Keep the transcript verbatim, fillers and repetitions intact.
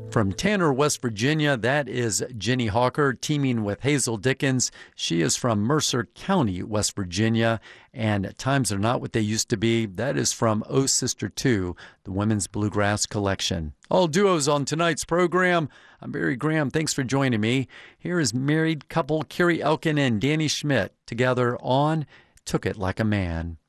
From Tanner, West Virginia, that is Jenny Hawker teaming with Hazel Dickens. She is from Mercer County, West Virginia, and Times Are Not What They Used to Be. That is from Oh Sister two, the Women's Bluegrass Collection. All duos on tonight's program. I'm Barry Graham. Thanks for joining me. Here is married couple Carrie Elkin and Danny Schmidt together on Took It Like a Man.